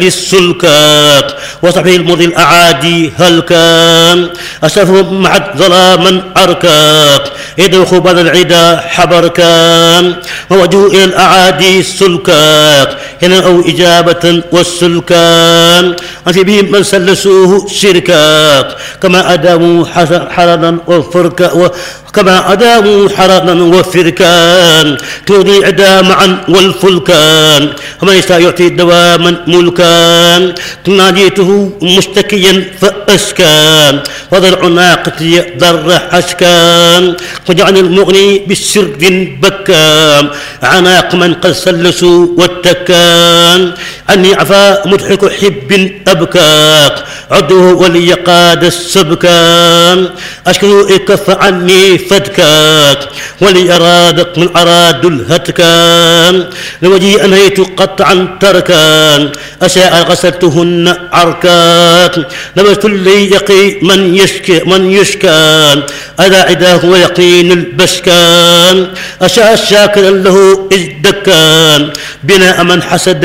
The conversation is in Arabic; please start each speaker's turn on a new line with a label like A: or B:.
A: السلكات وصحبه المضي الأعادي هل كان أسفهم معت ظلاما عركاك يدوخ بعد العدا حبر كان ووجهوا إلى الأعادي السلكاك هنا أو إجابة والسلكان أنت بهم من سلسوه شركاك كما أداموا حرنا وفركا كما أداموا حرنا وفركان تودي عدا معا والفلكان ومن يشاء يعطي دواما ملكان ناديته مشتكيا فأسكان وضرع ناقتي ضر حشكان وجعل المغني بالسرد بكام عناق من قد سلسوا واتكان عني عفا مضحك حب أبكاك عدوه ولي قاد السبكان أشكو إكف عني فدكاك ولي أرادك من أراد الهتكان لوجهي أنهيت قطعا تركان أشاء غسلتهن عركاك لبست لي يقي من يشكان أذا عداه ويقين البشكان أشاء شاكرا له إذ دكان بناء من حسد